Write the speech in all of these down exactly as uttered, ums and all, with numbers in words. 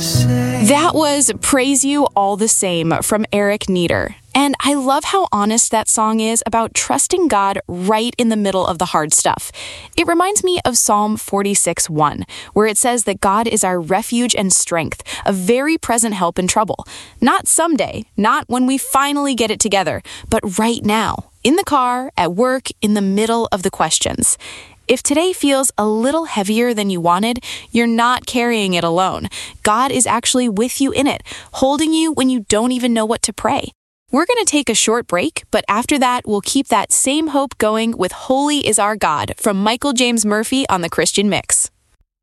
same. That was Praise You All the Same from Eric Nieder. And I love how honest that song is about trusting God right in the middle of the hard stuff. It reminds me of Psalm forty-six one, where it says that God is our refuge and strength, a very present help in trouble. Not someday, not when we finally get it together, but right now, in the car, at work, in the middle of the questions. If today feels a little heavier than you wanted, you're not carrying it alone. God is actually with you in it, holding you when you don't even know what to pray. We're going to take a short break, but after that, we'll keep that same hope going with Holy is Our God from Michael James Murphy on the Christian Mix.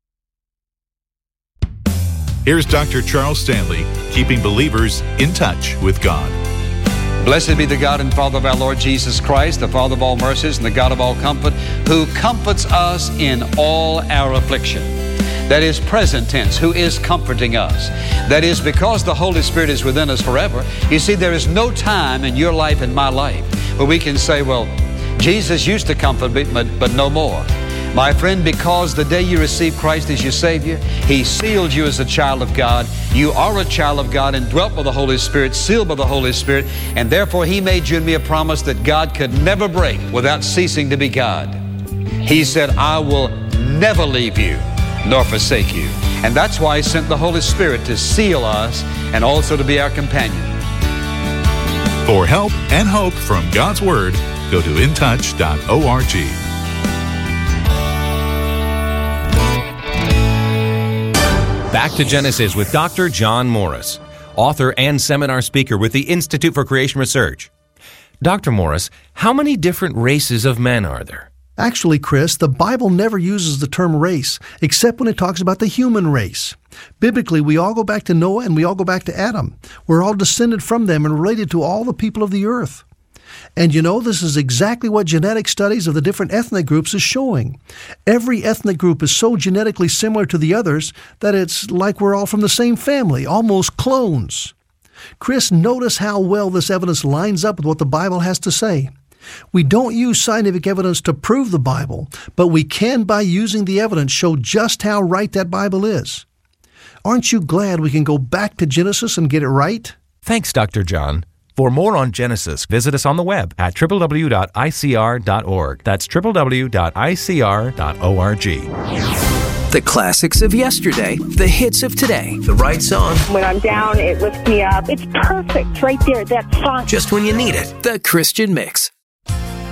Here's Doctor Charles Stanley, keeping believers in touch with God. Blessed be the God and Father of our Lord Jesus Christ, the Father of all mercies and the God of all comfort, who comforts us in all our affliction. That is present tense, who is comforting us. That is because the Holy Spirit is within us forever. You see, there is no time in your life and my life where we can say, well, Jesus used to comfort me, but, but no more. My friend, because the day you received Christ as your Savior, He sealed you as a child of God. You are a child of God and dwelt by the Holy Spirit, sealed by the Holy Spirit, and therefore He made you and me a promise that God could never break without ceasing to be God. He said, I will never leave you nor forsake you. And that's why He sent the Holy Spirit to seal us and also to be our companion. For help and hope from God's Word, go to in touch dot org. Back to Genesis with Doctor John Morris, author and seminar speaker with the Institute for Creation Research. Doctor Morris, how many different races of men are there? Actually, Chris, the Bible never uses the term race, except when it talks about the human race. Biblically, we all go back to Noah and we all go back to Adam. We're all descended from them and related to all the people of the earth. And you know, this is exactly what genetic studies of the different ethnic groups is showing. Every ethnic group is so genetically similar to the others that it's like we're all from the same family, almost clones. Chris, notice how well this evidence lines up with what the Bible has to say. We don't use scientific evidence to prove the Bible, but we can, by using the evidence, show just how right that Bible is. Aren't you glad we can go back to Genesis and get it right? Thanks, Doctor John. For more on Genesis, visit us on the web at w w w dot i c r dot org. That's w w w dot i c r dot org. The classics of yesterday, the hits of today, the right song. When I'm down, it lifts me up. It's perfect right there, that song. Just when you need it. The Christian Mix.